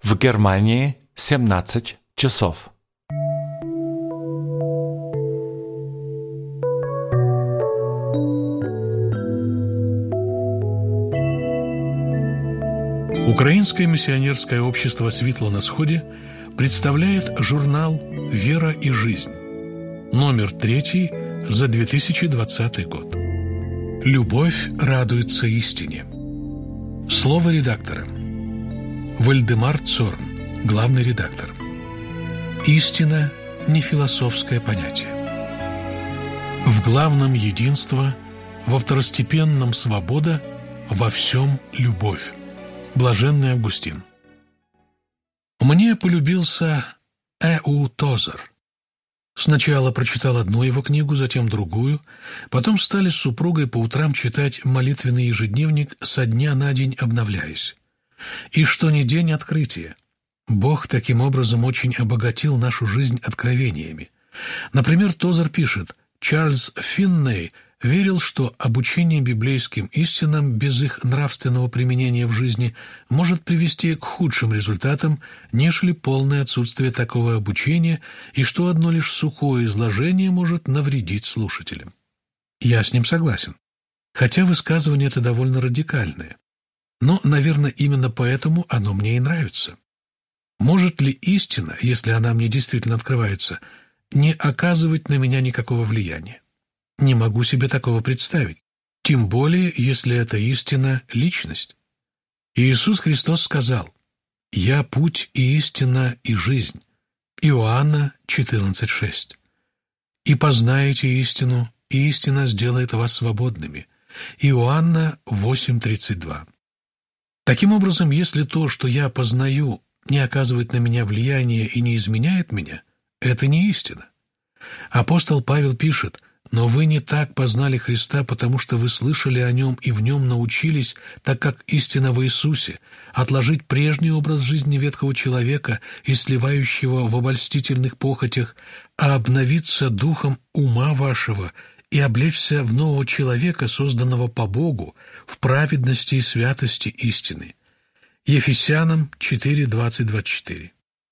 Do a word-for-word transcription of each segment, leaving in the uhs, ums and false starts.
В Германии семнадцать часов. Украинское миссионерское общество «Светло на сходе» представляет журнал «Вера и жизнь», номер третий за две тысячи двадцатый год. «Любовь радуется истине». Слово редактора. Вальдемар Цорн, главный редактор. Истина – не философское понятие. В главном единство, во второстепенном свобода, во всем любовь. Блаженный Августин. Мне полюбился Э.У. Тозер. Сначала прочитал одну его книгу, затем другую, потом стали с супругой по утрам читать молитвенный ежедневник, со дня на день обновляясь. И что ни день открытие. Бог таким образом очень обогатил нашу жизнь откровениями. Например, Тозер пишет: Чарльз Финней верил, что обучение библейским истинам без их нравственного применения в жизни может привести к худшим результатам, нежели полное отсутствие такого обучения, и что одно лишь сухое изложение может навредить слушателям. Я с ним согласен, хотя высказывание это довольно радикальное. Но, наверное, именно поэтому оно мне и нравится. Может ли истина, если она мне действительно открывается, не оказывать на меня никакого влияния? Не могу себе такого представить, тем более, если эта истина – личность. Иисус Христос сказал: «Я путь и истина и жизнь». Иоанна четырнадцать шесть. «И познаете истину, и истина сделает вас свободными». Иоанна восемь тридцать два. Таким образом, если то, что я познаю, не оказывает на меня влияния и не изменяет меня, это не истина. Апостол Павел пишет: «Но вы не так познали Христа, потому что вы слышали о Нем и в Нем научились, так как истина в Иисусе, отложить прежний образ жизни ветхого человека и сливающего в обольстительных похотях, а обновиться духом ума вашего и облечься в нового человека, созданного по Богу, в праведности и святости истины». Ефесянам четыре двадцать двадцать четыре.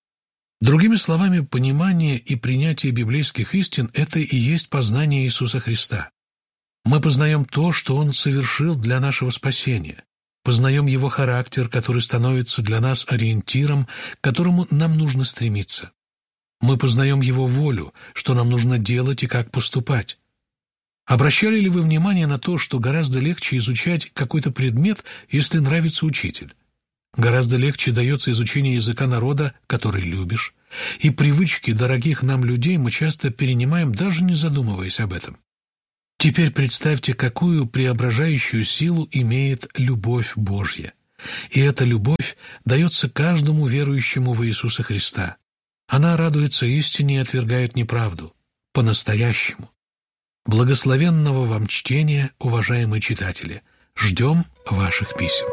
Другими словами, понимание и принятие библейских истин – это и есть познание Иисуса Христа. Мы познаем то, что Он совершил для нашего спасения, познаем Его характер, который становится для нас ориентиром, к которому нам нужно стремиться. Мы познаем Его волю, что нам нужно делать и как поступать. Обращали ли вы внимание на то, что гораздо легче изучать какой-то предмет, если нравится учитель? Гораздо легче дается изучение языка народа, который любишь, и привычки дорогих нам людей мы часто перенимаем, даже не задумываясь об этом. Теперь представьте, какую преображающую силу имеет любовь Божья. И эта любовь дается каждому верующему в Иисуса Христа. Она радуется истине и отвергает неправду. По-настоящему. Благословенного вам чтения, уважаемые читатели. Ждем ваших писем.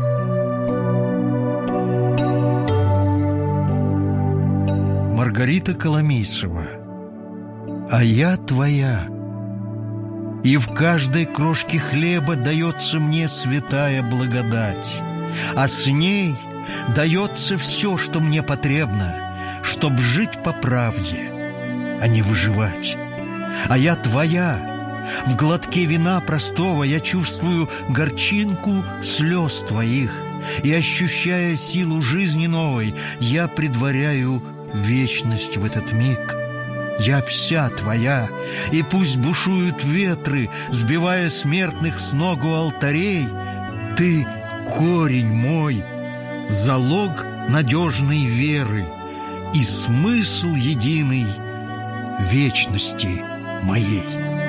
Маргарита Коломейцева. «А я твоя, и в каждой крошке хлеба дается мне святая благодать, а с ней дается все, что мне потребно, чтоб жить по правде, а не выживать. А я твоя, в глотке вина простого я чувствую горчинку слез твоих, и, ощущая силу жизни новой, я предваряю вечность в этот миг. Я вся твоя, и пусть бушуют ветры, сбивая смертных с ног у алтарей, ты — корень мой, залог надежной веры и смысл единый вечности моей».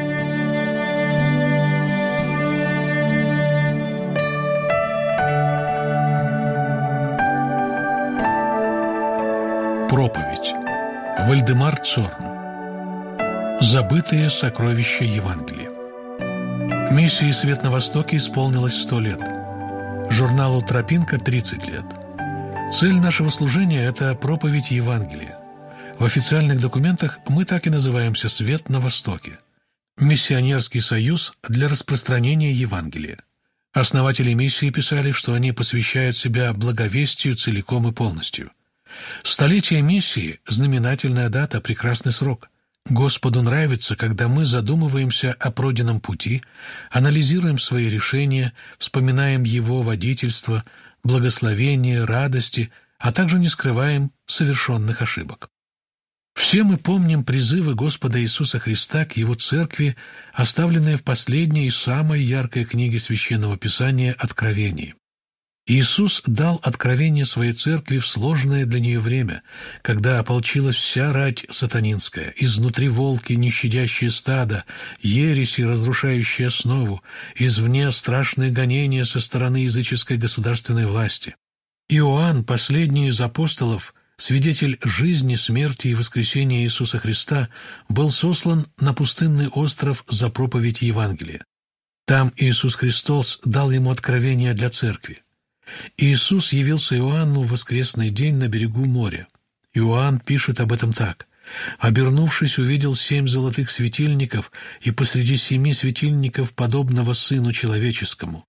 Проповедь. Вальдемар Цорн. Забытые сокровища Евангелия. Миссии «Свет на Востоке» исполнилось сто лет. Журналу «Тропинка» тридцать лет. Цель нашего служения – это проповедь Евангелия. В официальных документах мы так и называемся «Свет на Востоке». Миссионерский союз для распространения Евангелия. Основатели миссии писали, что они посвящают себя благовестию целиком и полностью. Столетие миссии – знаменательная дата, прекрасный срок. Господу нравится, когда мы задумываемся о пройденном пути, анализируем свои решения, вспоминаем Его водительство, благословение, радости, а также не скрываем совершенных ошибок. Все мы помним призывы Господа Иисуса Христа к Его Церкви, оставленные в последней и самой яркой книге Священного Писания «Откровении». Иисус дал откровение своей Церкви в сложное для нее время, когда ополчилась вся рать сатанинская, изнутри волки, не щадящие стада, ереси, разрушающие основу, извне страшные гонения со стороны языческой государственной власти. Иоанн, последний из апостолов, свидетель жизни, смерти и воскресения Иисуса Христа, был сослан на пустынный остров за проповедь Евангелия. Там Иисус Христос дал ему откровение для Церкви. Иисус явился Иоанну в воскресный день на берегу моря. Иоанн пишет об этом так: «Обернувшись, увидел семь золотых светильников, и посреди семи светильников подобного Сыну Человеческому.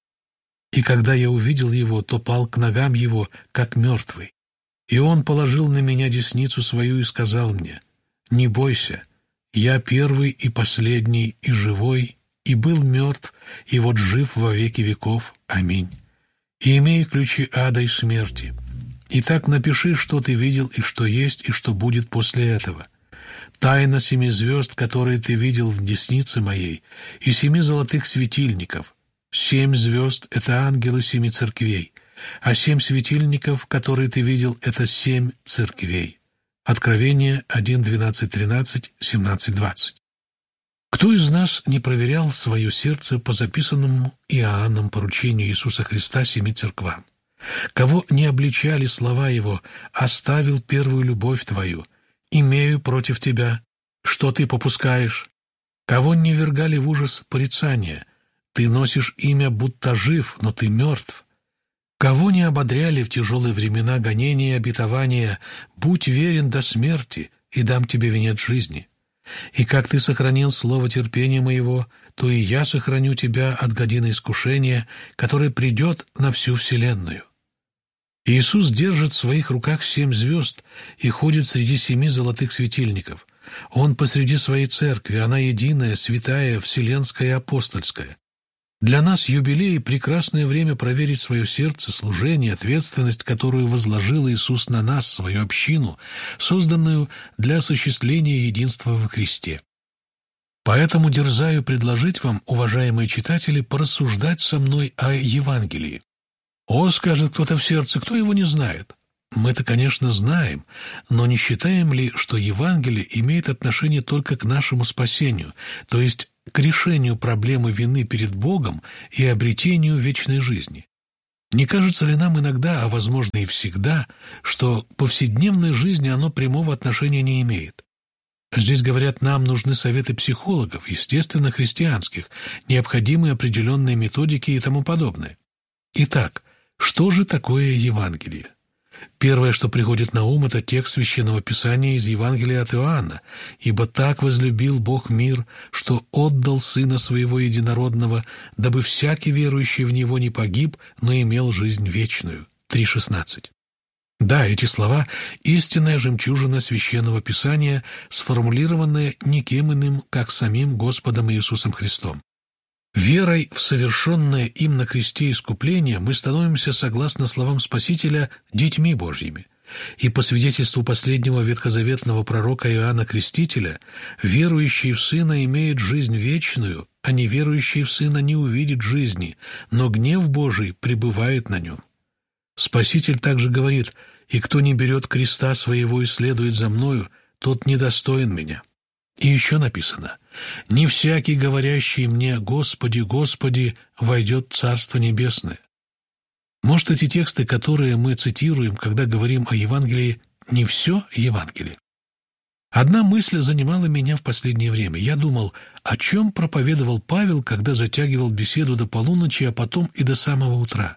И когда я увидел его, то пал к ногам его, как мертвый. И он положил на меня десницу свою и сказал мне: не бойся, я первый и последний, и живой, и был мертв, и вот жив во веки веков. Аминь. И имею ключи ада и смерти. Итак, напиши, что ты видел, и что есть, и что будет после этого. Тайна семи звезд, которые ты видел в деснице моей, и семи золотых светильников. Семь звезд — это ангелы семи церквей, а семь светильников, которые ты видел, — это семь церквей». Откровение один, двенадцать, тринадцать, семнадцать, двадцать. Кто из нас не проверял свое сердце по записанному Иоанном поручению Иисуса Христа семи церквам? Кого не обличали слова Его: «Оставил первую любовь твою, имею против тебя, что ты попускаешь»? Кого не ввергали в ужас порицания: «Ты носишь имя, будто жив, но ты мертв»? Кого не ободряли в тяжелые времена гонения и обетования: «Будь верен до смерти, и дам тебе венец жизни»? И как ты сохранил слово терпения моего, то и я сохраню тебя от годины искушения, которое придет на всю вселенную. Иисус держит в своих руках семь звезд и ходит среди семи золотых светильников. Он посреди своей церкви, она единая, святая, вселенская и апостольская. Для нас юбилей — прекрасное время проверить свое сердце, служение, ответственность, которую возложил Иисус на нас, свою общину, созданную для осуществления единства во Христе. Поэтому дерзаю предложить вам, уважаемые читатели, порассуждать со мной о Евангелии. «О, — скажет кто-то в сердце, — кто его не знает?» Мы-то, конечно, знаем, но не считаем ли, что Евангелие имеет отношение только к нашему спасению, то есть к решению проблемы вины перед Богом и обретению вечной жизни? Не кажется ли нам иногда, а возможно и всегда, что к повседневной жизни оно прямого отношения не имеет? Здесь, говорят, нам нужны советы психологов, естественно, христианских, необходимые определенные методики и тому подобное. Итак, что же такое Евангелие? Первое, что приходит на ум, это текст Священного Писания из Евангелия от Иоанна: «Ибо так возлюбил Бог мир, что отдал Сына Своего Единородного, дабы всякий верующий в Него не погиб, но имел жизнь вечную». три шестнадцать. Да, эти слова — истинная жемчужина Священного Писания, сформулированная никем иным, как самим Господом Иисусом Христом. Верой в совершенное им на кресте искупление мы становимся, согласно словам Спасителя, детьми Божьими. И по свидетельству последнего ветхозаветного пророка Иоанна Крестителя, верующий в Сына имеет жизнь вечную, а неверующий в Сына не увидит жизни, но гнев Божий пребывает на нем. Спаситель также говорит: «И кто не берет креста своего и следует за мною, тот недостоин меня». И еще написано: «Не всякий, говорящий мне: Господи, Господи, войдет в Царство Небесное». Может, эти тексты, которые мы цитируем, когда говорим о Евангелии, не все Евангелие? Одна мысль занимала меня в последнее время. Я думал, о чем проповедовал Павел, когда затягивал беседу до полуночи, а потом и до самого утра.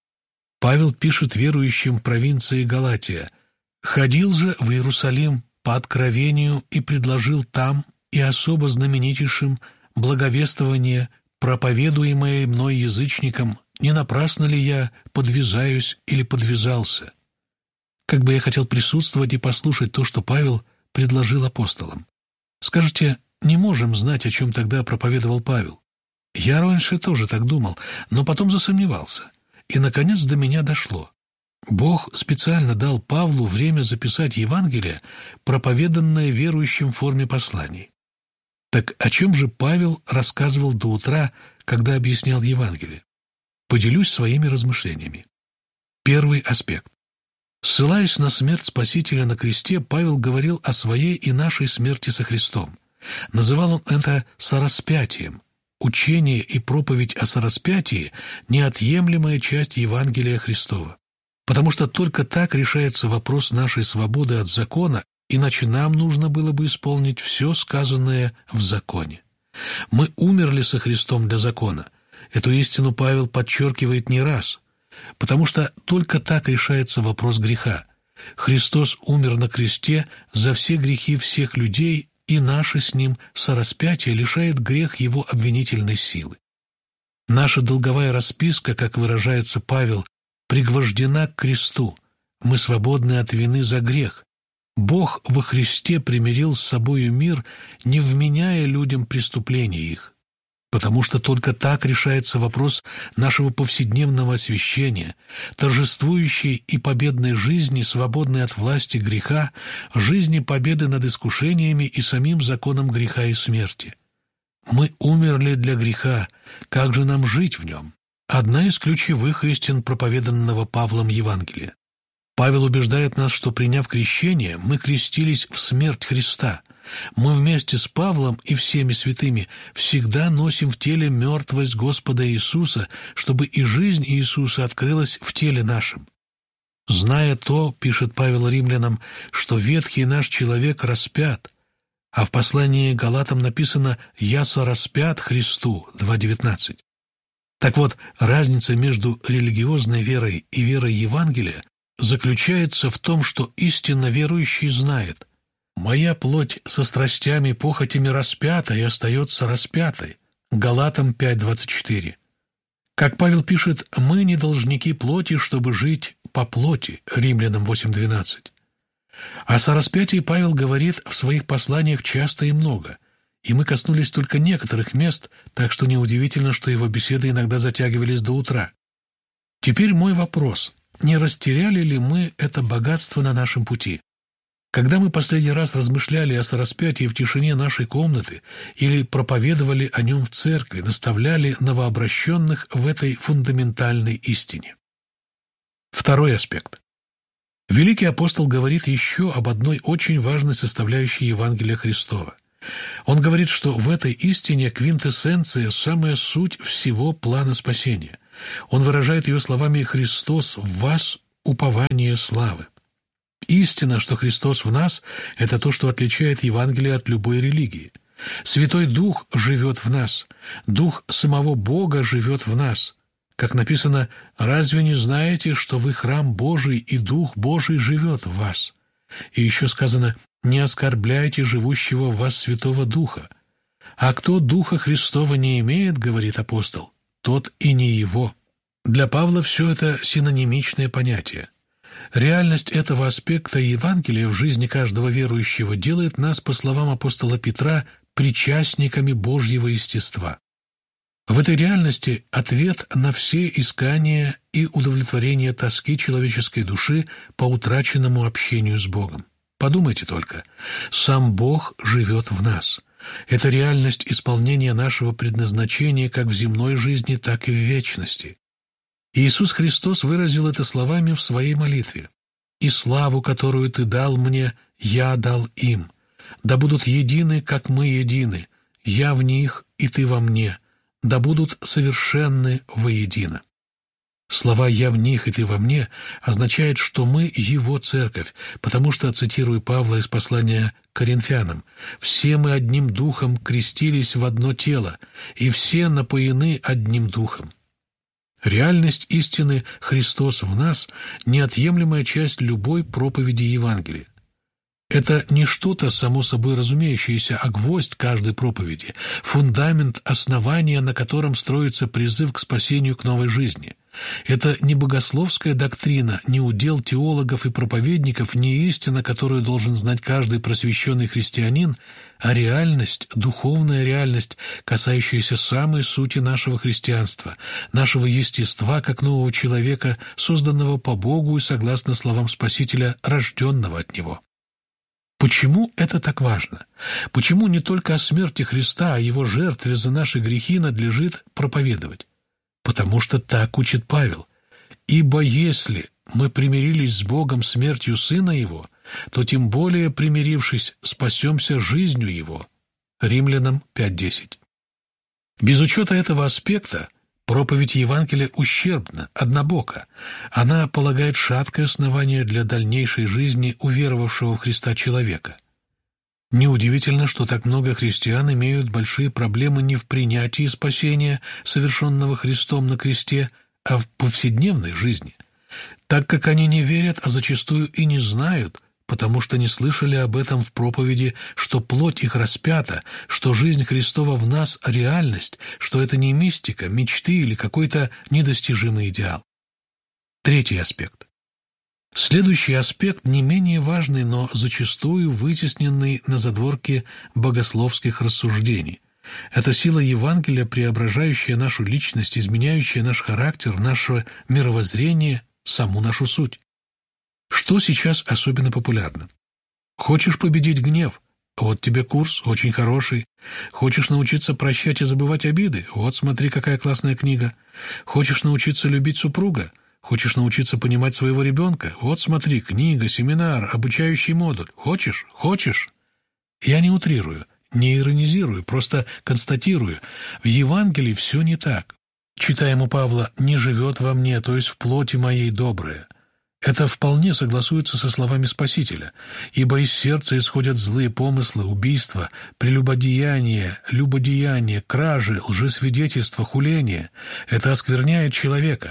Павел пишет верующим провинции Галатия: «Ходил же в Иерусалим по откровению и предложил там и особо знаменитейшим благовествование, проповедуемое мной язычникам, не напрасно ли я подвязаюсь или подвязался. Как бы я хотел присутствовать и послушать то, что Павел предложил апостолам. Скажете, не можем знать, о чем тогда проповедовал Павел. Я раньше тоже так думал, но потом засомневался. И, наконец, до меня дошло. Бог специально дал Павлу время записать Евангелие, проповеданное верующим в форме посланий. Так о чем же Павел рассказывал до утра, когда объяснял Евангелие? Поделюсь своими размышлениями. Первый аспект. Ссылаясь на смерть Спасителя на кресте, Павел говорил о своей и нашей смерти со Христом. Называл он это сораспятием. Учение и проповедь о сораспятии – неотъемлемая часть Евангелия Христова. Потому что только так решается вопрос нашей свободы от закона, иначе нам нужно было бы исполнить все сказанное в законе. Мы умерли со Христом для закона. Эту истину Павел подчеркивает не раз. Потому что только так решается вопрос греха. Христос умер на кресте за все грехи всех людей, и наше с Ним сораспятие лишает грех его обвинительной силы. Наша долговая расписка, как выражается Павел, пригвождена к кресту. Мы свободны от вины за грех. Бог во Христе примирил с собою мир, не вменяя людям преступления их. Потому что только так решается вопрос нашего повседневного освящения, торжествующей и победной жизни, свободной от власти греха, жизни победы над искушениями и самим законом греха и смерти. Мы умерли для греха, как же нам жить в нем? Одна из ключевых истин проповеданного Павлом Евангелия. Павел убеждает нас, что, приняв крещение, мы крестились в смерть Христа. Мы вместе с Павлом и всеми святыми всегда носим в теле мертвость Господа Иисуса, чтобы и жизнь Иисуса открылась в теле нашем. «Зная то, — пишет Павел римлянам, — что ветхий наш человек распят», а в послании к Галатам написано «Я сораспят Христу» два девятнадцать. Так вот, разница между религиозной верой и верой Евангелия заключается в том, что истинно верующий знает: «Моя плоть со страстями и похотями распята и остается распятой» Галатам пять двадцать четыре. Как Павел пишет, мы не должники плоти, чтобы жить по плоти Римлянам восемь двенадцать. О сораспятии Павел говорит в своих посланиях часто и много, и мы коснулись только некоторых мест, так что неудивительно, что его беседы иногда затягивались до утра. Теперь мой вопрос: не растеряли ли мы это богатство на нашем пути? Когда мы последний раз размышляли о сораспятии в тишине нашей комнаты или проповедовали о нем в церкви, наставляли новообращенных в этой фундаментальной истине? Второй аспект. Великий апостол говорит еще об одной очень важной составляющей Евангелия Христова. Он говорит, что в этой истине квинтэссенция, самая суть всего плана спасения. Он выражает ее словами «Христос в вас – упование славы». Истина, что Христос в нас – это то, что отличает Евангелие от любой религии. Святой Дух живет в нас, Дух самого Бога живет в нас. Как написано, «Разве не знаете, что вы храм Божий, и Дух Божий живет в вас?» И еще сказано, «Не оскорбляйте живущего в вас Святого Духа». А кто Духа Христова не имеет, говорит апостол, тот и не его. Для Павла все это синонимичное понятие. Реальность этого аспекта Евангелия в жизни каждого верующего делает нас, по словам апостола Петра, причастниками Божьего естества. В этой реальности ответ на все искания и удовлетворение тоски человеческой души по утраченному общению с Богом. Подумайте только, сам Бог живет в нас. Это реальность исполнения нашего предназначения как в земной жизни, так и в вечности. Иисус Христос выразил это словами в своей молитве: «И славу, которую Ты дал мне, я дал им. Да будут едины, как мы едины, я в них, и Ты во мне. Да будут совершенны воедино». Слова «я в них, и Ты во мне» означает, что мы Его церковь, потому что, цитирую Павла из послания к Коринфянам, «все мы одним духом крестились в одно тело, и все напоены одним духом». Реальность истины «Христос в нас» – неотъемлемая часть любой проповеди Евангелия. Это не что-то само собой разумеющееся, а гвоздь каждой проповеди, фундамент, основания, на котором строится призыв к спасению, к новой жизни. Это не богословская доктрина, не удел теологов и проповедников, не истина, которую должен знать каждый просвещенный христианин, а реальность, духовная реальность, касающаяся самой сути нашего христианства, нашего естества как нового человека, созданного по Богу и согласно словам Спасителя, рожденного от Него. Почему это так важно? Почему не только о смерти Христа, а Его жертве за наши грехи надлежит проповедовать? Потому что так учит Павел. «Ибо если мы примирились с Богом смертью Сына Его, то тем более, примирившись, спасемся жизнью Его». Римлянам пять десять. Без учета этого аспекта проповедь Евангелия ущербна, однобока. Она полагает шаткое основание для дальнейшей жизни уверовавшего в Христа человека. Неудивительно, что так много христиан имеют большие проблемы не в принятии спасения, совершенного Христом на кресте, а в повседневной жизни, так как они не верят, а зачастую и не знают, потому что не слышали об этом в проповеди, что плоть их распята, что жизнь Христова в нас – реальность, что это не мистика, мечты или какой-то недостижимый идеал. Третий аспект. Следующий аспект не менее важный, но зачастую вытесненный на задворке богословских рассуждений. Это сила Евангелия, преображающая нашу личность, изменяющая наш характер, наше мировоззрение, саму нашу суть. Что сейчас особенно популярно? Хочешь победить гнев? Вот тебе курс, очень хороший. Хочешь научиться прощать и забывать обиды? Вот смотри, какая классная книга. Хочешь научиться любить супруга? Хочешь научиться понимать своего ребенка? Вот смотри, книга, семинар, обучающий модуль. Хочешь? Хочешь? Я не утрирую, не иронизирую, просто констатирую. В Евангелии все не так. Читаем у Павла «не живет во мне, то есть в плоти моей доброе». Это вполне согласуется со словами Спасителя. «Ибо из сердца исходят злые помыслы, убийства, прелюбодеяние, любодеяние, кражи, лжесвидетельство, хуление. Это оскверняет человека».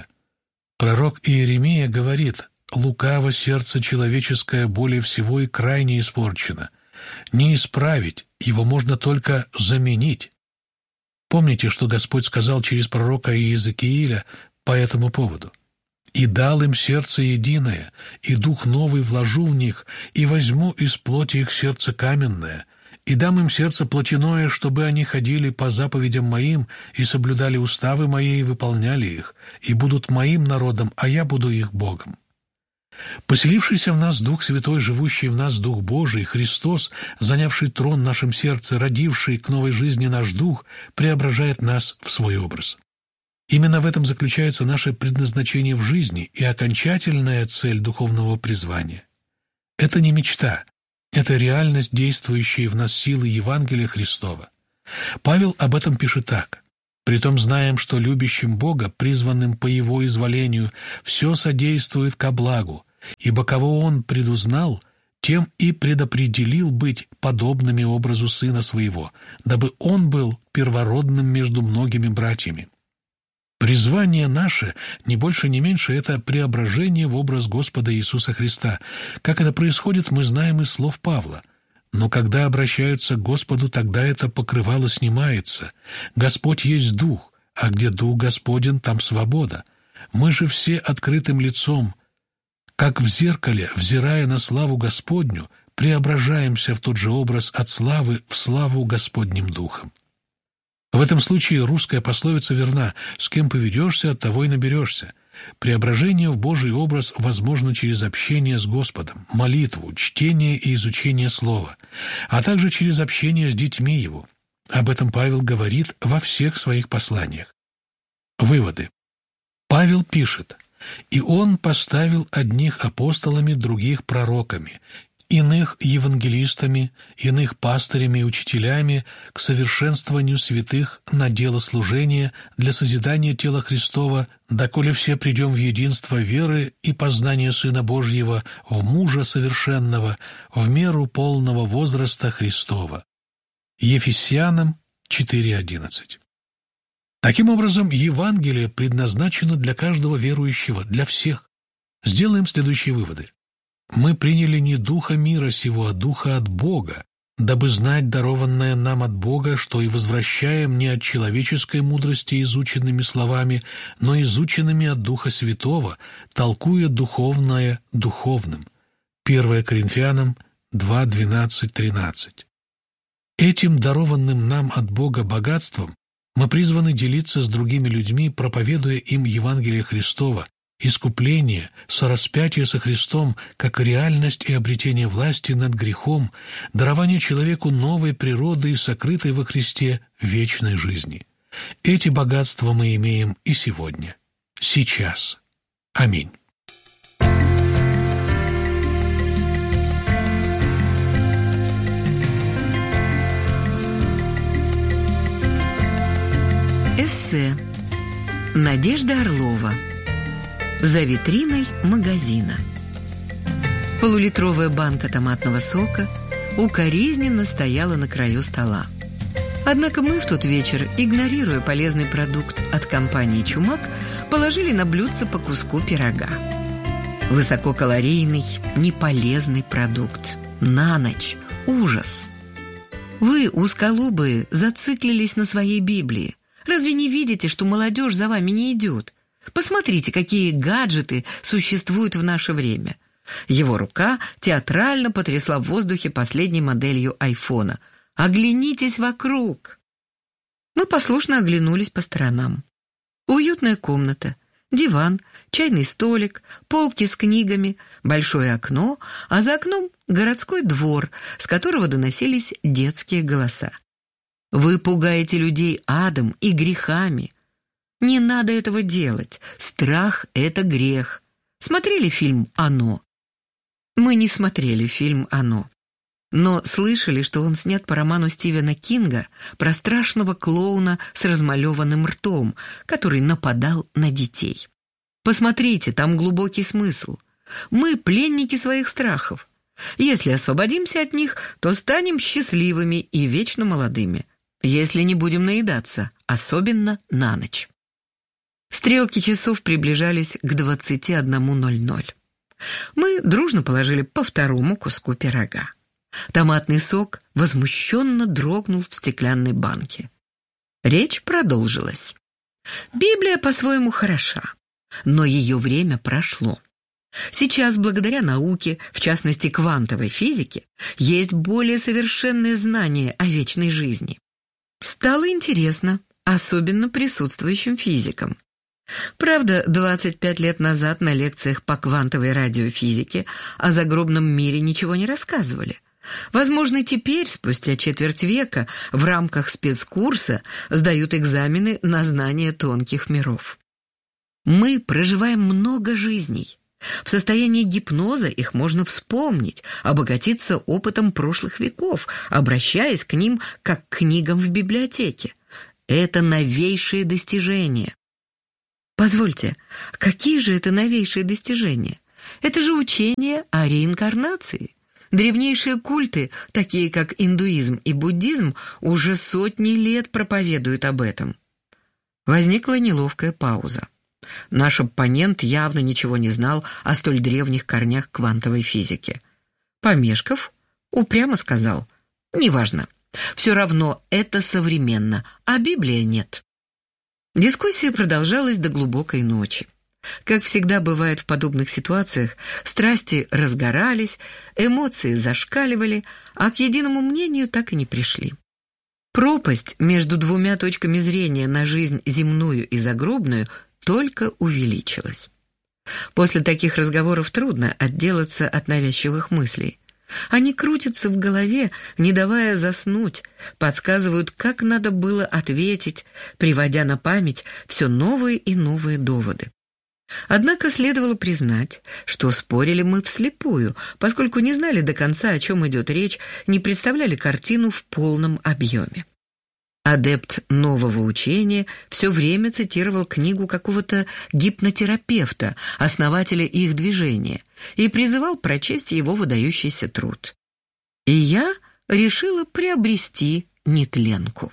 Пророк Иеремия говорит: «Лукаво сердце человеческое более всего и крайне испорчено. Не исправить, его можно только заменить». Помните, что Господь сказал через пророка Иезекииля по этому поводу? «И дал им сердце единое, и дух новый вложу в них, и возьму из плоти их сердце каменное, и дам им сердце плотяное, чтобы они ходили по заповедям моим и соблюдали уставы мои и выполняли их, и будут моим народом, а я буду их Богом». Поселившийся в нас Дух Святой, живущий в нас Дух Божий, Христос, занявший трон в нашем сердце, родивший к новой жизни наш Дух, преображает нас в свой образ. Именно в этом заключается наше предназначение в жизни и окончательная цель духовного призвания. Это не мечта, это реальность, действующая в нас силы Евангелия Христова. Павел об этом пишет так: «Притом знаем, что любящим Бога, призванным по Его изволению, все содействует ко благу, ибо кого Он предузнал, тем и предопределил быть подобными образу Сына Своего, дабы Он был первородным между многими братьями». Призвание наше, не больше, не меньше, это преображение в образ Господа Иисуса Христа. Как это происходит, мы знаем из слов Павла. Но когда обращаются к Господу, тогда это покрывало снимается. Господь есть Дух, а где Дух Господен, там свобода. Мы же все открытым лицом, как в зеркале, взирая на славу Господню, преображаемся в тот же образ от славы в славу Господним Духом. В этом случае русская пословица верна: «С кем поведешься, от того и наберешься». Преображение в Божий образ возможно через общение с Господом, молитву, чтение и изучение Слова, а также через общение с детьми Его. Об этом Павел говорит во всех своих посланиях. Выводы. Павел пишет: «И он поставил одних апостолами, других пророками, иных евангелистами, иных пастырями и учителями к совершенствованию святых на дело служения для созидания тела Христова, доколе все придем в единство веры и познания Сына Божьего, в мужа совершенного, в меру полного возраста Христова». Ефесянам четыре одиннадцать. Таким образом, Евангелие предназначено для каждого верующего, для всех. Сделаем следующие выводы. Мы приняли не духа мира сего, а духа от Бога, дабы знать дарованное нам от Бога, что и возвращаем не от человеческой мудрости изученными словами, но изученными от Духа Святого, толкуя духовное духовным. первое Коринфянам два, двенадцать, тринадцать. Этим дарованным нам от Бога богатством мы призваны делиться с другими людьми, проповедуя им Евангелие Христова, искупление, сораспятие со Христом, как реальность и обретение власти над грехом, дарование человеку новой природы и сокрытой во Христе вечной жизни. Эти богатства мы имеем и сегодня, сейчас. Аминь. Эссе. Надежда Орлова. За витриной магазина. Полулитровая банка томатного сока укоризненно стояла на краю стола. Однако мы в тот вечер, игнорируя полезный продукт от компании «Чумак», положили на блюдце по куску пирога. Высококалорийный, неполезный продукт. На ночь. Ужас. Вы, узколобые, зациклились на своей Библии. Разве не видите, что молодежь за вами не идет? Посмотрите, какие гаджеты существуют в наше время. Его рука театрально потрясла в воздухе последней моделью айфона. Оглянитесь вокруг. Мы послушно оглянулись по сторонам. Уютная комната, диван, чайный столик, полки с книгами, большое окно, а за окном городской двор, с которого доносились детские голоса. Вы пугаете людей адом и грехами. Не надо этого делать. Страх — это грех. Смотрели фильм «Оно»? Мы не смотрели фильм «Оно», но слышали, что он снят по роману Стивена Кинга про страшного клоуна с размалеванным ртом, который нападал на детей. Посмотрите, там глубокий смысл. Мы пленники своих страхов. Если освободимся от них, то станем счастливыми и вечно молодыми. Если не будем наедаться, особенно на ночь. Стрелки часов приближались к двадцати одному ноль ноль. Мы дружно положили по второму куску пирога. Томатный сок возмущенно дрогнул в стеклянной банке. Речь продолжилась. Библия по-своему хороша, но ее время прошло. Сейчас, благодаря науке, в частности квантовой физике, есть более совершенные знания о вечной жизни. Стало интересно, особенно присутствующим физикам. Правда, двадцать пять лет назад на лекциях по квантовой радиофизике о загробном мире ничего не рассказывали. Возможно, теперь, спустя четверть века, в рамках спецкурса сдают экзамены на знание тонких миров. Мы проживаем много жизней. В состоянии гипноза их можно вспомнить, обогатиться опытом прошлых веков, обращаясь к ним как к книгам в библиотеке. Это новейшие достижения. Позвольте, какие же это новейшие достижения? Это же учение о реинкарнации. Древнейшие культы, такие как индуизм и буддизм, уже сотни лет проповедуют об этом. Возникла неловкая пауза. Наш оппонент явно ничего не знал о столь древних корнях квантовой физики. Помешков, упрямо сказал: «Неважно, все равно это современно, а Библия нет». Дискуссия продолжалась до глубокой ночи. Как всегда бывает в подобных ситуациях, страсти разгорались, эмоции зашкаливали, а к единому мнению так и не пришли. Пропасть между двумя точками зрения на жизнь земную и загробную только увеличилась. После таких разговоров трудно отделаться от навязчивых мыслей. Они крутятся в голове, не давая заснуть, подсказывают, как надо было ответить, приводя на память все новые и новые доводы. Однако следовало признать, что спорили мы вслепую, поскольку не знали до конца, о чем идет речь, не представляли картину в полном объеме. Адепт нового учения все время цитировал книгу какого-то гипнотерапевта, основателя их движения, и призывал прочесть его выдающийся труд. И я решила приобрести нетленку.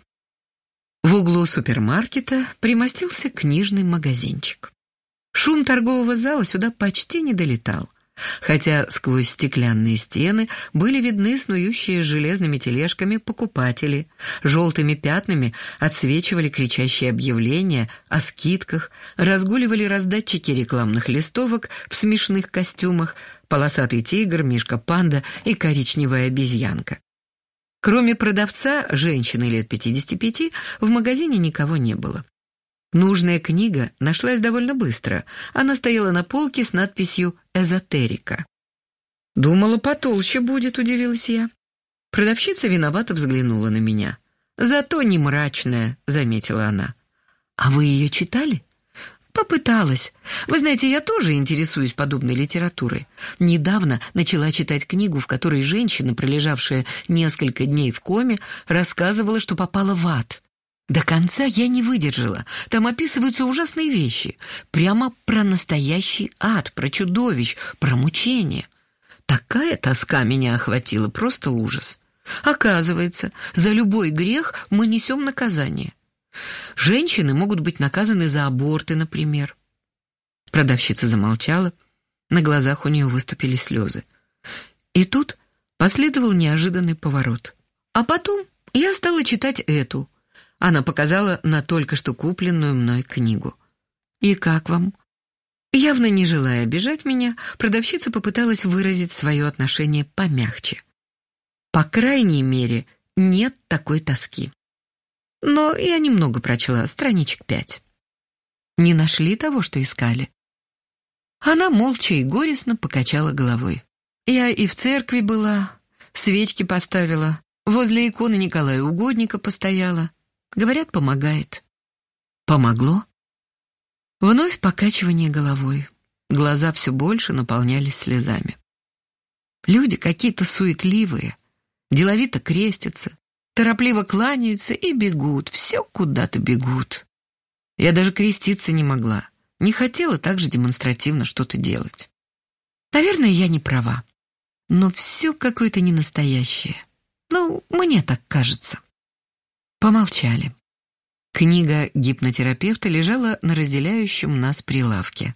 В углу супермаркета примостился книжный магазинчик. Шум торгового зала сюда почти не долетал. хотя сквозь стеклянные стены были видны снующие с железными тележками покупатели, желтыми пятнами отсвечивали кричащие объявления о скидках, разгуливали раздатчики рекламных листовок в смешных костюмах, полосатый тигр, мишка-панда и коричневая обезьянка. Кроме продавца, женщины лет пятидесяти пяти, в магазине никого не было. Нужная книга нашлась довольно быстро. Она стояла на полке с надписью «Эзотерика». «Думала, потолще будет», — удивилась я. Продавщица виновато взглянула на меня. «Зато не мрачная», — заметила она. «А вы ее читали?» «Попыталась. Вы знаете, я тоже интересуюсь подобной литературой. Недавно начала читать книгу, в которой женщина, пролежавшая несколько дней в коме, рассказывала, что попала в ад. До конца я не выдержала. Там описываются ужасные вещи. Прямо про настоящий ад, про чудовищ, про мучения. Такая тоска меня охватила, просто ужас. Оказывается, за любой грех мы несем наказание. Женщины могут быть наказаны за аборты, например». Продавщица замолчала. На глазах у нее выступили слезы. И тут последовал неожиданный поворот. А потом я стала читать эту. Она показала на только что купленную мной книгу. «И как вам?» Явно не желая обижать меня, продавщица попыталась выразить свое отношение помягче. «По крайней мере, нет такой тоски». Но я немного прочла, страничек пять. «Не нашли того, что искали?» Она молча и горестно покачала головой. «Я и в церкви была, свечки поставила, возле иконы Николая Угодника постояла. Говорят, помогает». «Помогло?» Вновь покачивание головой. Глаза все больше наполнялись слезами. Люди какие-то суетливые, деловито крестятся, торопливо кланяются и бегут, все куда-то бегут. Я даже креститься не могла, не хотела так же демонстративно что-то делать. Наверное, я не права, но все какое-то ненастоящее. Ну, мне так кажется. Помолчали. Книга гипнотерапевта лежала на разделяющем нас прилавке.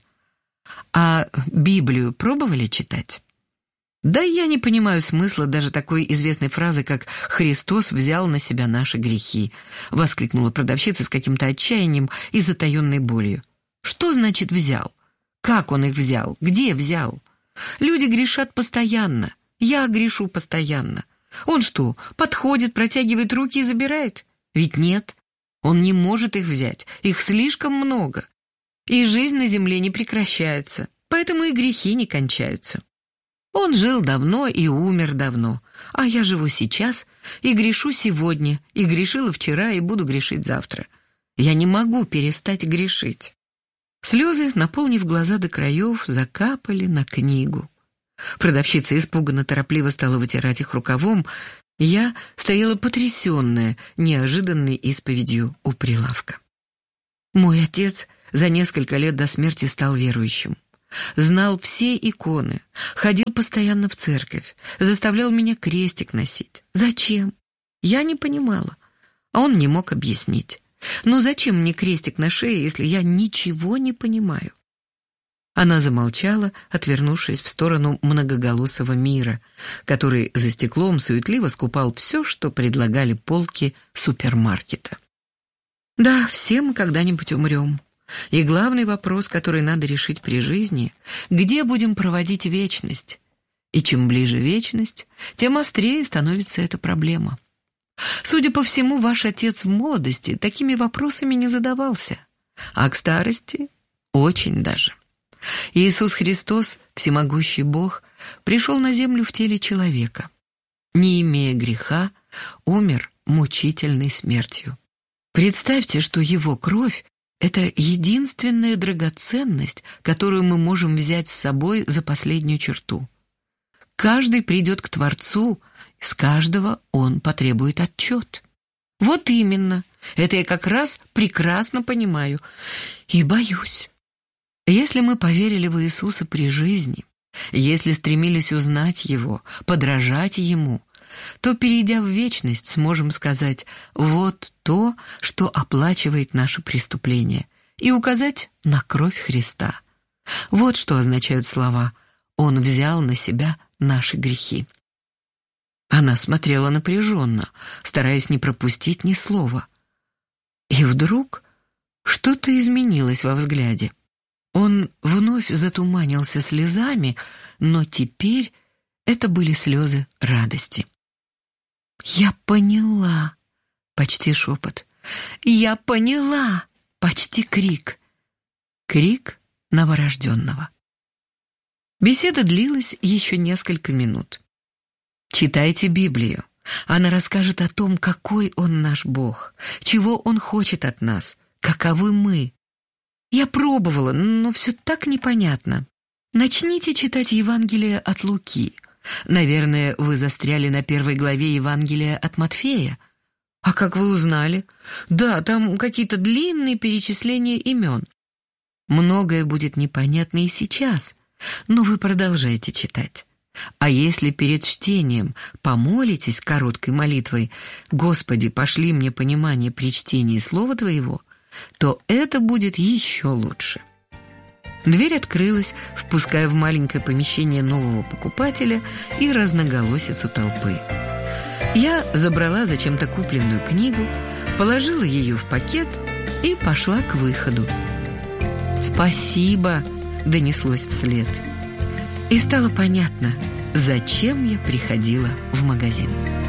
«А Библию пробовали читать?» «Да я не понимаю смысла даже такой известной фразы, как «Христос взял на себя наши грехи», — воскликнула продавщица с каким-то отчаянием и затаенной болью. «Что значит «взял»? Как он их взял? Где взял? Люди грешат постоянно. Я грешу постоянно. Он что, подходит, протягивает руки и забирает? Ведь нет. Он не может их взять. Их слишком много. И жизнь на земле не прекращается, поэтому и грехи не кончаются. Он жил давно и умер давно, а я живу сейчас и грешу сегодня, и грешила вчера, и буду грешить завтра. Я не могу перестать грешить». Слезы, наполнив глаза до краев, закапали на книгу. Продавщица испуганно торопливо стала вытирать их рукавом. Я стояла потрясенная неожиданной исповедью у прилавка. Мой отец за несколько лет до смерти стал верующим. Знал все иконы, ходил постоянно в церковь, заставлял меня крестик носить. Зачем? Я не понимала, а он не мог объяснить. Но зачем мне крестик на шее, если я ничего не понимаю? Она замолчала, отвернувшись в сторону многоголосого мира, который за стеклом суетливо скупал все, что предлагали полки супермаркета. Да, все мы когда-нибудь умрем. И главный вопрос, который надо решить при жизни, где будем проводить вечность? И чем ближе вечность, тем острее становится эта проблема. Судя по всему, ваш отец в молодости такими вопросами не задавался, а к старости очень даже. Иисус Христос, всемогущий Бог, пришел на землю в теле человека. Не имея греха, умер мучительной смертью. Представьте, что его кровь — это единственная драгоценность, которую мы можем взять с собой за последнюю черту. Каждый придет к Творцу, с каждого он потребует отчет. Вот именно, это я как раз прекрасно понимаю и боюсь. Если мы поверили в Иисуса при жизни, если стремились узнать Его, подражать Ему, то, перейдя в вечность, сможем сказать «вот то, что оплачивает наше преступление», и указать на кровь Христа. Вот что означают слова Он взял на себя наши грехи. Она смотрела напряженно, стараясь не пропустить ни слова. И вдруг что-то изменилось во взгляде. Он вновь затуманился слезами, но теперь это были слезы радости. «Я поняла!» — почти шепот. «Я поняла!» — почти крик. Крик новорожденного. Беседа длилась еще несколько минут. Читайте Библию. Она расскажет о том, какой Он наш Бог, чего Он хочет от нас, каковы мы. Я пробовала, но все так непонятно. Начните читать Евангелие от Луки. Наверное, вы застряли на первой главе Евангелия от Матфея. А как вы узнали? Да, там какие-то длинные перечисления имен. Многое будет непонятно и сейчас, но вы продолжайте читать. А если перед чтением помолитесь короткой молитвой «Господи, пошли мне понимание при чтении Слова Твоего», то это будет еще лучше. Дверь открылась, впуская в маленькое помещение нового покупателя и разноголосицу толпы. Я забрала зачем-то купленную книгу, положила ее в пакет и пошла к выходу. «Спасибо!» — донеслось вслед. И стало понятно, зачем я приходила в магазин.